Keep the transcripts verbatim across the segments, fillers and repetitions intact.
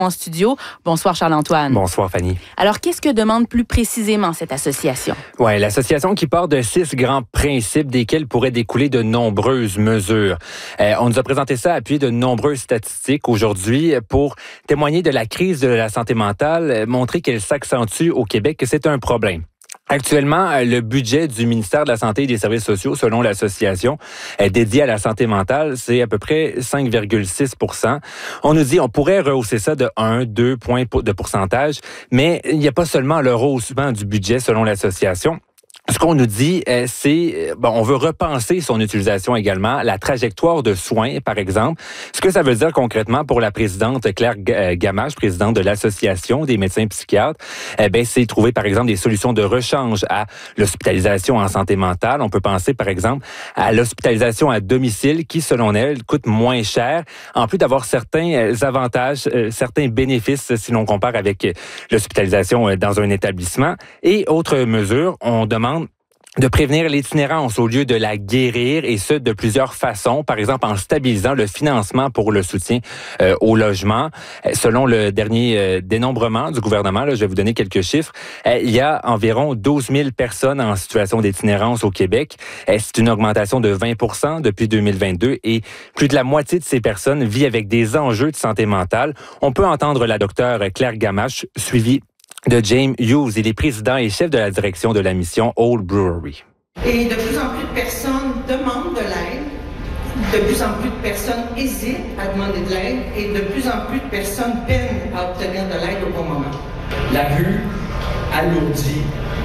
En studio. Bonsoir Charles-Antoine. Bonsoir Fanny. Alors, qu'est-ce que demande plus précisément cette association? Oui, l'association qui part de six grands principes desquels pourraient découler de nombreuses mesures. Euh, on nous a présenté ça appuyé de nombreuses statistiques aujourd'hui pour témoigner de la crise de la santé mentale, montrer qu'elle s'accentue au Québec, que c'est un problème. Actuellement, le budget du ministère de la Santé et des Services sociaux, selon l'association, est dédié à la santé mentale, c'est à peu près cinq virgule six pour cent. On nous dit on pourrait rehausser ça de un, deux points de pourcentage, mais il n'y a pas seulement le rehaussement du budget, selon l'association. Ce qu'on nous dit, c'est, bon, on veut repenser son utilisation également, la trajectoire de soins, par exemple. Ce que ça veut dire concrètement pour la présidente Claire Gamache, présidente de l'Association des médecins psychiatres, eh bien, c'est trouver, par exemple, des solutions de rechange à l'hospitalisation en santé mentale. On peut penser, par exemple, à l'hospitalisation à domicile qui, selon elle, coûte moins cher, en plus d'avoir certains avantages, certains bénéfices si l'on compare avec l'hospitalisation dans un établissement. Et autre mesure, on demande de prévenir l'itinérance au lieu de la guérir, et ce, de plusieurs façons. Par exemple, en stabilisant le financement pour le soutien euh, au logement. Selon le dernier euh, dénombrement du gouvernement, là, je vais vous donner quelques chiffres, euh, il y a environ douze mille personnes en situation d'itinérance au Québec. Euh, c'est une augmentation de vingt pour cent depuis deux mille vingt-deux, et plus de la moitié de ces personnes vit avec des enjeux de santé mentale. On peut entendre la docteure Claire Gamache, suivie de James Hughes. Il est président et chef de la direction de la mission Old Brewery. Et de plus en plus de personnes demandent de l'aide, de plus en plus de personnes hésitent à demander de l'aide et de plus en plus de personnes peinent à obtenir de l'aide au bon moment. La rue alourdit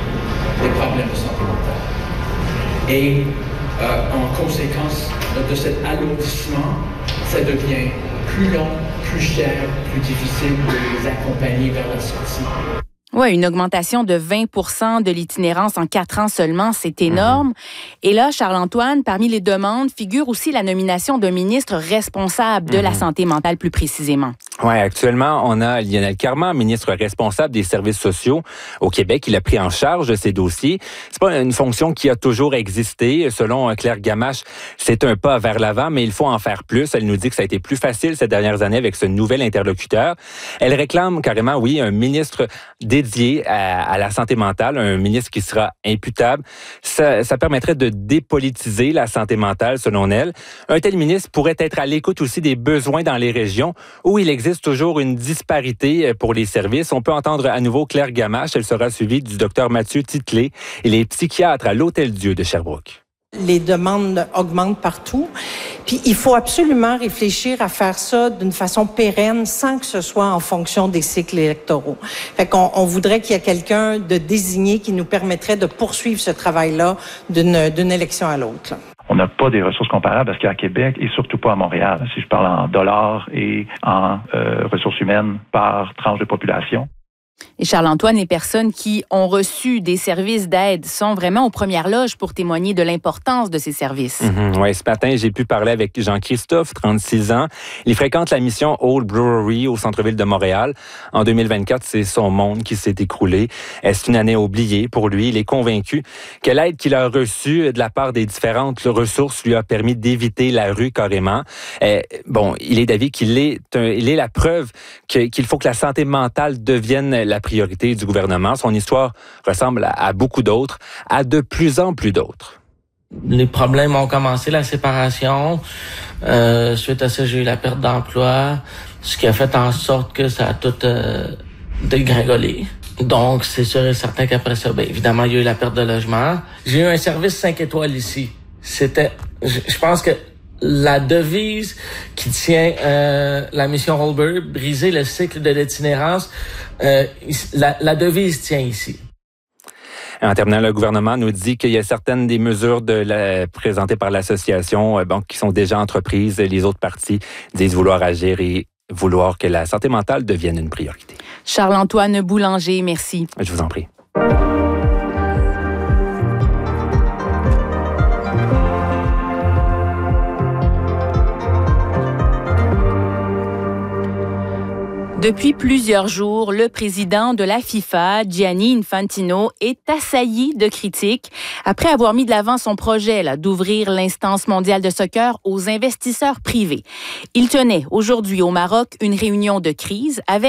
les problèmes de santé mentale. Et euh, en conséquence de cet alourdissement, ça devient plus long, plus cher, plus difficile de les accompagner vers la sortie. Oui, une augmentation de vingt pour cent de l'itinérance en quatre ans seulement, c'est énorme. Mm-hmm. Et là, Charles-Antoine, parmi les demandes, figure aussi la nomination d'un ministre responsable de mm-hmm. la santé mentale plus précisément. Oui, actuellement, on a Lionel Carman, ministre responsable des services sociaux au Québec. Il a pris en charge ces dossiers. C'est pas une fonction qui a toujours existé. Selon Claire Gamache, c'est un pas vers l'avant, mais il faut en faire plus. Elle nous dit que ça a été plus facile ces dernières années avec ce nouvel interlocuteur. Elle réclame carrément, oui, un ministre dédié à, à la santé mentale, un ministre qui sera imputable. Ça, ça permettrait de dépolitiser la santé mentale, selon elle. Un tel ministre pourrait être à l'écoute aussi des besoins dans les régions où il existe toujours une disparité pour les services. On peut entendre à nouveau Claire Gamache. Elle sera suivie du docteur Mathieu Titley. Il est psychiatre à l'Hôtel-Dieu de Sherbrooke. Les demandes augmentent partout. Puis il faut absolument réfléchir à faire ça d'une façon pérenne sans que ce soit en fonction des cycles électoraux. Fait qu'on on voudrait qu'il y ait quelqu'un de désigné qui nous permettrait de poursuivre ce travail-là d'une, d'une élection à l'autre, là. On n'a pas des ressources comparables parce qu'à Québec et surtout pas à Montréal, si je parle en dollars et en euh, ressources humaines par tranche de population. Et Charles-Antoine, les personnes qui ont reçu des services d'aide sont vraiment aux premières loges pour témoigner de l'importance de ces services. Mm-hmm. Oui, ce matin, j'ai pu parler avec Jean-Christophe, trente-six ans. Il fréquente la mission Old Brewery au centre-ville de Montréal. En deux mille vingt-quatre, c'est son monde qui s'est écroulé. C'est une année oubliée pour lui. Il est convaincu que l'aide qu'il a reçue de la part des différentes ressources lui a permis d'éviter la rue carrément. Eh, bon, il est d'avis qu'il est, un, il est la preuve que, qu'il faut que la santé mentale devienne la priorité du gouvernement. Son histoire ressemble à, à beaucoup d'autres, à de plus en plus d'autres. Les problèmes ont commencé, la séparation. Euh, suite à ça, j'ai eu la perte d'emploi, ce qui a fait en sorte que ça a tout euh, dégringolé. Donc, c'est sûr et certain qu'après ça, bien évidemment, il y a eu la perte de logement. J'ai eu un service cinq étoiles ici. C'était, je, je pense que la devise qui tient euh, la mission Holber, briser le cycle de l'itinérance, euh, la, la devise tient ici. En terminant, le gouvernement nous dit qu'il y a certaines des mesures de la, présentées par l'association euh, bon, qui sont déjà entreprises. Les autres partis disent vouloir agir et vouloir que la santé mentale devienne une priorité. Charles-Antoine Boulanger, merci. Je vous en prie. Depuis plusieurs jours, le président de la FIFA, Gianni Infantino, est assailli de critiques après avoir mis de l'avant son projet là, d'ouvrir l'instance mondiale de soccer aux investisseurs privés. Il tenait aujourd'hui au Maroc une réunion de crise avec